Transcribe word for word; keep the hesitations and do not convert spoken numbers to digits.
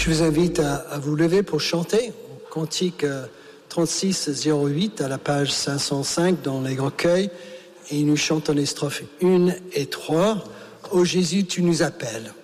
Je vous invite à, à vous lever pour chanter. Cantique trente-six zéro huit à la page cinq cent cinq dans les recueils. Et il nous chante en les strophes un et trois. Ô Jésus, tu nous appelles.